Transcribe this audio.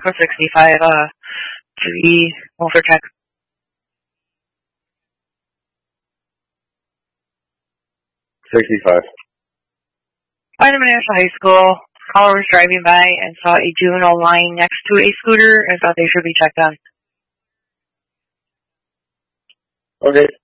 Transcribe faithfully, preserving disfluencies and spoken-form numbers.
Echo sixty-five, uh, to be over check. sixty-five. Wyndham National High School. Caller was driving by and saw a juvenile lying next to a scooter and thought they should be checked on. Okay.